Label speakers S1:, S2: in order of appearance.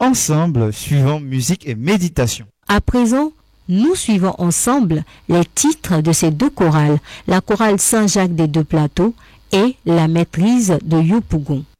S1: ensemble suivant musique et méditation.
S2: À présent, nous suivons ensemble les titres de ces deux chorales, la chorale Saint-Jacques des Deux Plateaux et la maîtrise de Yopougon.